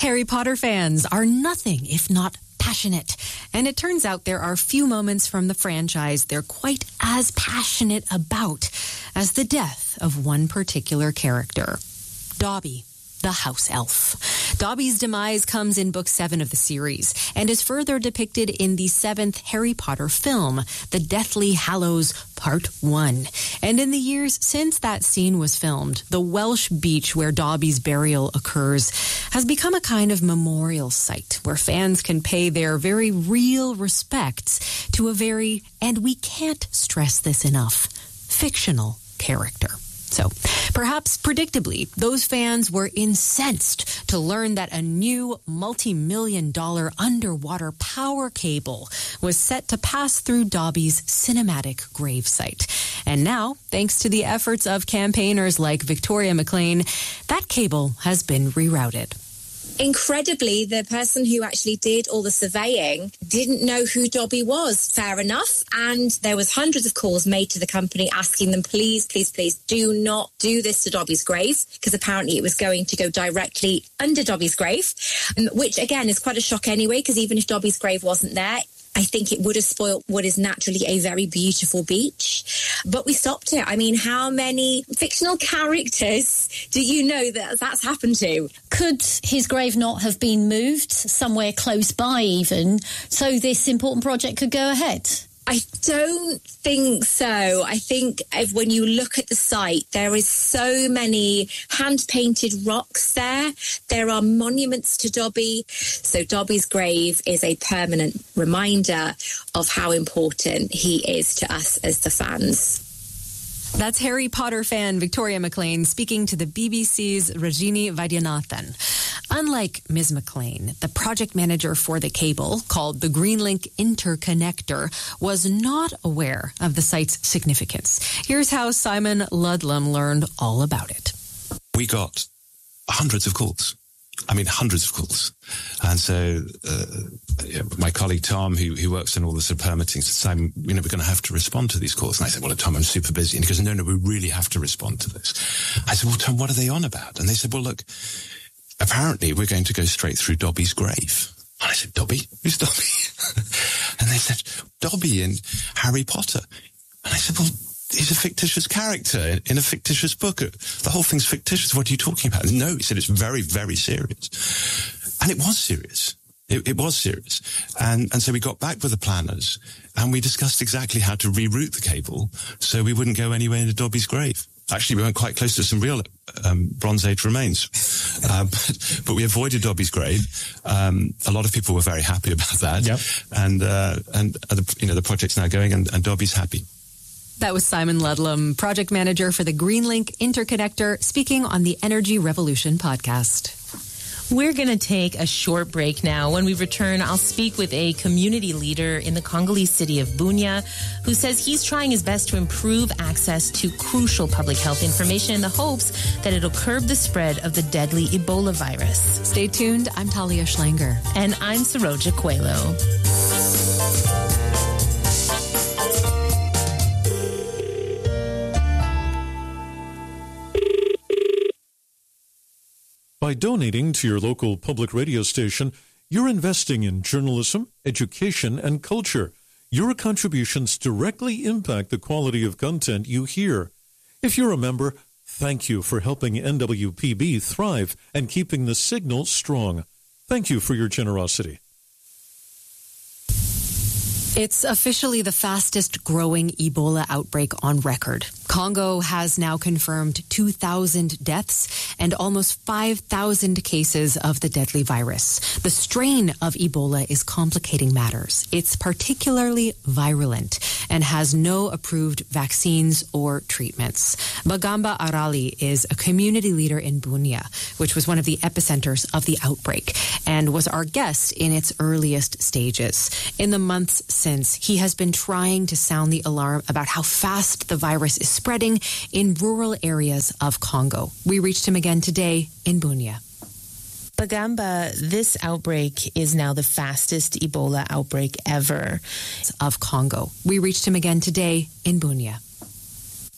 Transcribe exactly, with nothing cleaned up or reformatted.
Harry Potter fans are nothing if not passionate. And it turns out there are few moments from the franchise they're quite as passionate about as the death of one particular character, Dobby, the house elf. Dobby's demise comes in book seven of the series and is further depicted in the seventh Harry Potter film, The Deathly Hallows Part one. And in the years since that scene was filmed, the Welsh beach where Dobby's burial occurs has become a kind of memorial site where fans can pay their very real respects to a very, and we can't stress this enough, fictional character. So, perhaps predictably, those fans were incensed to learn that a new multi-million dollar underwater power cable was set to pass through Dobby's cinematic gravesite. And now, thanks to the efforts of campaigners like Victoria McLean, that cable has been rerouted. Incredibly, the person who actually did all the surveying didn't know who Dobby was. Fair enough. And there was hundreds of calls made to the company asking them, please, please, please do not do this to Dobby's grave, because apparently it was going to go directly under Dobby's grave, um, which again is quite a shock anyway, because even if Dobby's grave wasn't there, I think it would have spoilt what is naturally a very beautiful beach. But we stopped it. I mean, how many fictional characters do you know that that's happened to? Could his grave not have been moved somewhere close by even, so this important project could go ahead? I don't think so. I think if, when you look at the site, there is so many hand-painted rocks there. There are monuments to Dobby. So Dobby's grave is a permanent reminder of how important he is to us as the fans. That's Harry Potter fan Victoria McLean speaking to the B B C's Rajini Vaidyanathan. Unlike Miz McLean, the project manager for the cable, called the Greenlink Interconnector, was not aware of the site's significance. Here's how Simon Ludlam learned all about it. We got hundreds of calls. I mean, hundreds of calls. And so uh, yeah, my colleague Tom, who, who works in all the sort of permitting, said, Simon, you know, we're going to have to respond to these calls. And I said, well, Tom, I'm super busy. And he goes, no, no, we really have to respond to this. I said, well, Tom, what are they on about? And they said, well, look, apparently we're going to go straight through Dobby's grave. And I said, Dobby? Who's Dobby? And they said, Dobby in Harry Potter. And I said, well, he's a fictitious character in a fictitious book. The whole thing's fictitious. What are you talking about? No, he said it's very, very serious. And it was serious. It, it was serious. And, and so we got back with the planners and we discussed exactly how to reroute the cable so we wouldn't go anywhere into Dobby's grave. Actually, we went quite close to some real um, Bronze Age remains. uh, but, but we avoided Dobby's grave. Um, a lot of people were very happy about that. Yep. And, uh, and uh, the, you know, the project's now going and, and Dobby's happy. That was Simon Ludlam, project manager for the Greenlink Interconnector, speaking on the Energy Revolution podcast. We're going to take a short break now. When we return, I'll speak with a community leader in the Congolese city of Bunia who says he's trying his best to improve access to crucial public health information in the hopes that it'll curb the spread of the deadly Ebola virus. Stay tuned. I'm Talia Schlanger. And I'm Saroja Coelho. By donating to your local public radio station, you're investing in journalism, education, and culture. Your contributions directly impact the quality of content you hear. If you're a member, thank you for helping N W P B thrive and keeping the signal strong. Thank you for your generosity. It's officially the fastest growing Ebola outbreak on record. Congo has now confirmed two thousand deaths and almost five thousand cases of the deadly virus. The strain of Ebola is complicating matters. It's particularly virulent and has no approved vaccines or treatments. Bagamba Arali is a community leader in Bunia, which was one of the epicenters of the outbreak, and was our guest in its earliest stages. In the months since, he has been trying to sound the alarm about how fast the virus is spreading in rural areas of Congo. We reached him again today in Bunia. Bagamba, this outbreak is now the fastest Ebola outbreak ever. Of Congo. We reached him again today in Bunia.